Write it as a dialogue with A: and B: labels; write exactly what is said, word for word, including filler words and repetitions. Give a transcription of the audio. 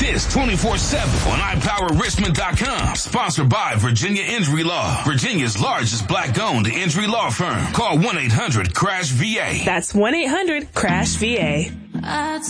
A: this twenty-four seven on i power richmond dot com. Sponsored by Virginia Injury Law, Virginia's largest black-owned injury law firm. Call one eight hundred crash V A.
B: That's one eight hundred crash V A.